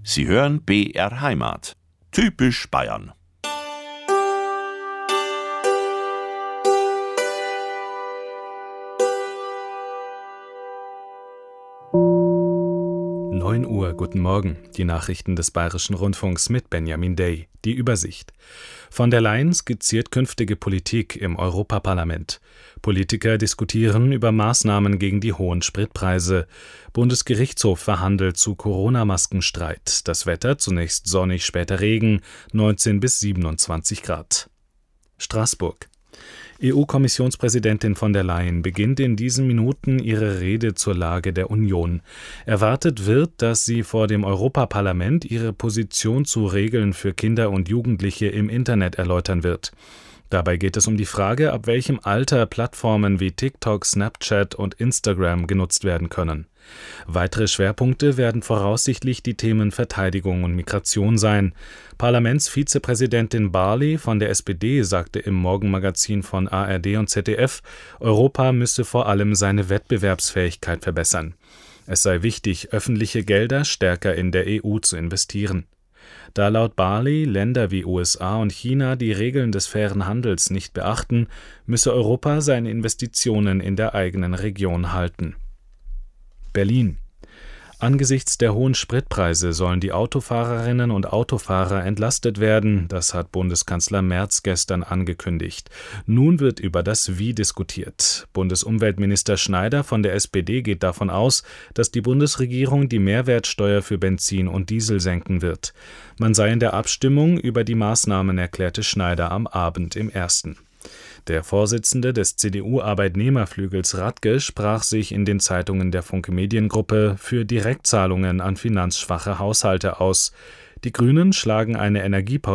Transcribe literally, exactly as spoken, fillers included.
Sie hören B R Heimat. Typisch Bayern. neun Uhr, guten Morgen. Die Nachrichten des Bayerischen Rundfunks mit Benjamin Day. Die Übersicht. Von der Leyen skizziert künftige Politik im Europaparlament. Politiker diskutieren über Maßnahmen gegen die hohen Spritpreise. Bundesgerichtshof verhandelt zu Corona-Maskenstreit. Das Wetter zunächst sonnig, später Regen, neunzehn bis siebenundzwanzig Grad. Straßburg. E U-Kommissionspräsidentin von der Leyen beginnt in diesen Minuten ihre Rede zur Lage der Union. Erwartet wird, dass sie vor dem Europaparlament ihre Position zu Regeln für Kinder und Jugendliche im Internet erläutern wird. Dabei geht es um die Frage, ab welchem Alter Plattformen wie TikTok, Snapchat und Instagram genutzt werden können. Weitere Schwerpunkte werden voraussichtlich die Themen Verteidigung und Migration sein. Parlamentsvizepräsidentin Barley von der S P D sagte im Morgenmagazin von A R D und Z D F, Europa müsse vor allem seine Wettbewerbsfähigkeit verbessern. Es sei wichtig, öffentliche Gelder stärker in der E U zu investieren. Da laut Barley Länder wie U S A und China die Regeln des fairen Handels nicht beachten, müsse Europa seine Investitionen in der eigenen Region halten. Berlin. Angesichts der hohen Spritpreise sollen die Autofahrerinnen und Autofahrer entlastet werden, das hat Bundeskanzler Merz gestern angekündigt. Nun wird über das Wie diskutiert. Bundesumweltminister Schneider von der S P D geht davon aus, dass die Bundesregierung die Mehrwertsteuer für Benzin und Diesel senken wird. Man sei in der Abstimmung über die Maßnahmen, erklärte Schneider am Abend im Ersten. Der Vorsitzende des C D U-Arbeitnehmerflügels Radke sprach sich in den Zeitungen der Funke Mediengruppe für Direktzahlungen an finanzschwache Haushalte aus. Die Grünen schlagen eine Energiepauschale